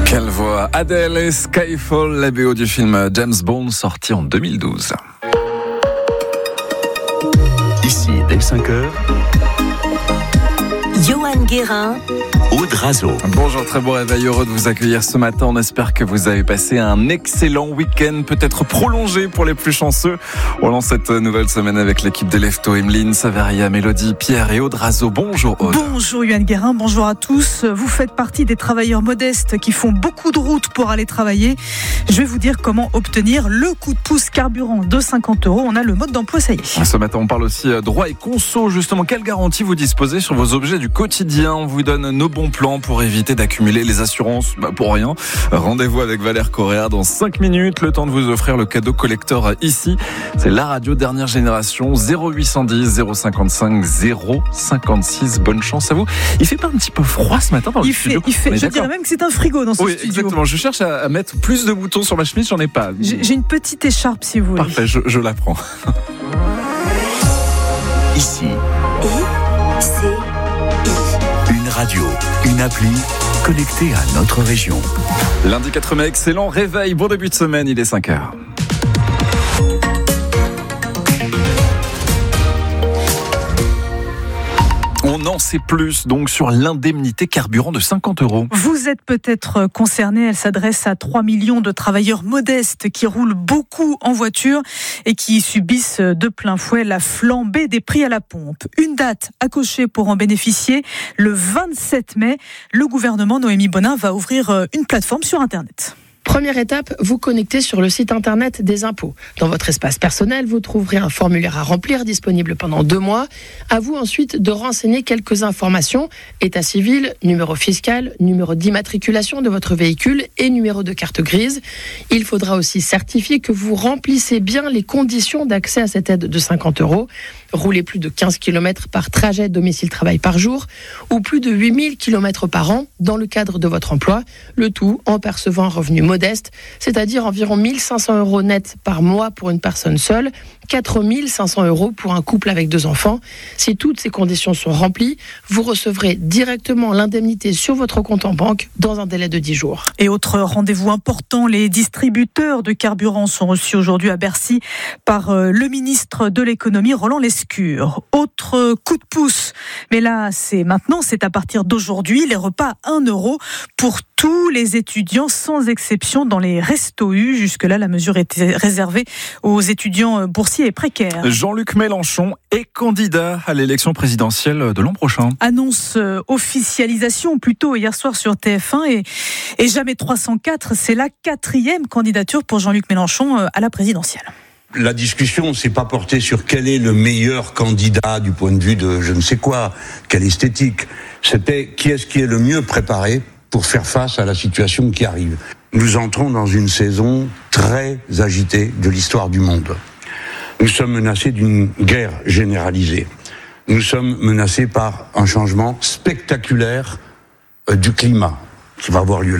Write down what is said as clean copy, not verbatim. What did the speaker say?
Quelle voix! Adele et Skyfall, la BO du film James Bond sorti en 2012. Ici, dès 5h, Johan Guérin, Aude Razo. Bonjour, très beau réveil, heureux de vous accueillir ce matin. On espère que vous avez passé un excellent week-end, peut-être prolongé pour les plus chanceux. On lance cette nouvelle semaine avec l'équipe de Lefto, Emeline, Saveria, Mélodie, Pierre et Aude Razo. Bonjour Aude. Bonjour Johan Guérin, bonjour à tous. Vous faites partie des travailleurs modestes qui font beaucoup de routes pour aller travailler. Je vais vous dire comment obtenir le coup de pouce carburant de 50 €. On a le mode d'emploi, ça y est. Ce matin, on parle aussi droit et conso. Justement, quelle garantie vous disposez sur vos objets du quotidien? On vous donne nos bons plans pour éviter d'accumuler les assurances pour rien. Rendez-vous avec Valère Correa dans 5 minutes. Le temps de vous offrir le cadeau collector ici. C'est la radio dernière génération. 0810 055 056. Bonne chance à vous. Il fait pas un petit peu froid ce matin dans le studio? Je dirais même que c'est un frigo dans ce studio. Exactement. Je cherche à mettre plus de boutons sur ma chemise. J'en ai pas. J'ai une petite écharpe si vous voulez. Parfait, je la prends. Ici, une radio, une appli connectée à notre région. Lundi 4 mai, excellent réveil. Bon début de semaine, il est 5h. On en sait plus donc sur l'indemnité carburant de 50 €. Vous êtes peut-être concerné, elle s'adresse à 3 millions de travailleurs modestes qui roulent beaucoup en voiture et qui subissent de plein fouet la flambée des prix à la pompe. Une date à cocher pour en bénéficier, le 27 mai. Le gouvernement, Noémie Bonin, va ouvrir une plateforme sur Internet. Première étape, vous connectez sur le site internet des impôts. Dans votre espace personnel, vous trouverez un formulaire à remplir disponible pendant 2 mois. À vous ensuite de renseigner quelques informations, état civil, numéro fiscal, numéro d'immatriculation de votre véhicule et numéro de carte grise. Il faudra aussi certifier que vous remplissez bien les conditions d'accès à cette aide de 50 €. Rouler plus de 15 km par trajet domicile-travail par jour ou plus de 8000 km par an dans le cadre de votre emploi, le tout en percevant un revenu modeste, c'est-à-dire environ 1500 € net par mois pour une personne seule, 4500 € pour un couple avec 2 enfants. Si toutes ces conditions sont remplies, vous recevrez directement l'indemnité sur votre compte en banque dans un délai de 10 jours. Et autre rendez-vous important, les distributeurs de carburant sont reçus aujourd'hui à Bercy par le ministre de l'économie, Roland Lescure. Autre coup de pouce, mais là c'est maintenant, c'est à partir d'aujourd'hui, les repas à 1 € pour tous les étudiants sans exception dans les restos U. Jusque-là, la mesure était réservée aux étudiants boursiers et précaires. Jean-Luc Mélenchon est candidat à l'élection présidentielle de l'an prochain. Annonce officialisation plutôt hier soir sur TF1 et jamais 304, c'est la 4e candidature pour Jean-Luc Mélenchon à la présidentielle. La discussion ne s'est pas portée sur quel est le meilleur candidat du point de vue de je ne sais quoi, quelle esthétique. C'était qui est le mieux préparé pour faire face à la situation qui arrive. Nous entrons dans une saison très agitée de l'histoire du monde. Nous sommes menacés d'une guerre généralisée. Nous sommes menacés par un changement spectaculaire du climat qui va avoir lieu là.